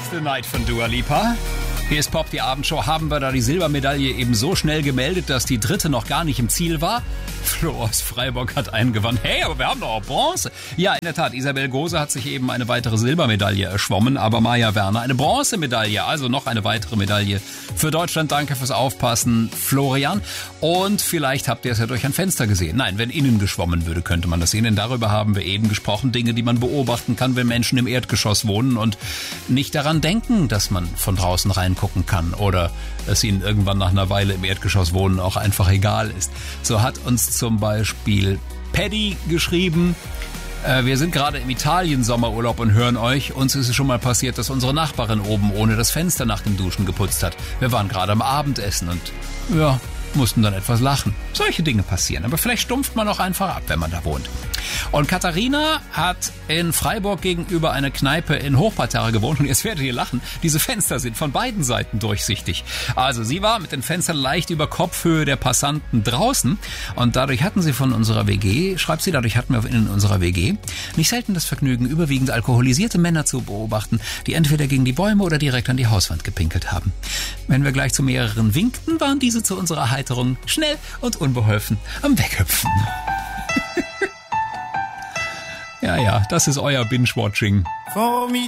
the Night von Dua Lipa. Hier ist Pop, die Abendshow. Haben wir da die Silbermedaille eben so schnell gemeldet, dass die dritte noch gar nicht im Ziel war? Flo aus Freiburg hat einen gewonnen. Hey, aber wir haben doch auch Bronze. Ja, in der Tat, Isabel Gose hat sich eben eine weitere Silbermedaille erschwommen, aber Maja Werner eine Bronzemedaille, also noch eine weitere Medaille für Deutschland. Danke fürs Aufpassen, Florian. Und vielleicht habt ihr es ja durch ein Fenster gesehen. Nein, wenn innen geschwommen würde, könnte man das sehen. Denn darüber haben wir eben gesprochen. Dinge, die man beobachten kann, wenn Menschen im Erdgeschoss wohnen und nicht daran denken, dass man von draußen reingucken kann oder es ihnen irgendwann nach einer Weile im Erdgeschoss wohnen auch einfach egal ist. So hat uns zum Beispiel Paddy geschrieben: Wir sind gerade im Italien-Sommerurlaub und hören euch. Uns ist es schon mal passiert, dass unsere Nachbarin oben ohne das Fenster nach dem Duschen geputzt hat. Wir waren gerade am Abendessen und ja, mussten dann etwas lachen. Solche Dinge passieren, aber vielleicht stumpft man auch einfach ab, wenn man da wohnt. Und Katharina hat in Freiburg gegenüber einer Kneipe in Hochparterre gewohnt und jetzt werdet ihr lachen, diese Fenster sind von beiden Seiten durchsichtig. Also sie war mit den Fenstern leicht über Kopfhöhe der Passanten draußen und dadurch hatten sie von unserer WG, schreibt sie, dadurch hatten wir in unserer WG nicht selten das Vergnügen, überwiegend alkoholisierte Männer zu beobachten, die entweder gegen die Bäume oder direkt an die Hauswand gepinkelt haben. Wenn wir gleich zu mehreren winkten, waren diese zu unserer Heiterung schnell und unbeholfen am Weghüpfen. Ja, das ist euer Binge-Watching. Formidable.